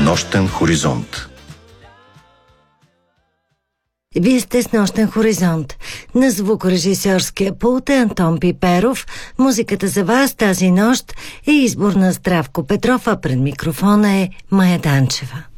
Нощен хоризонт. Вие сте с Нощен хоризонт. На звукорежисьорския пулт е Антон Пиперов. Музиката за вас тази нощ е избор на Здравко Петров, а пред микрофона е Мая Данчева.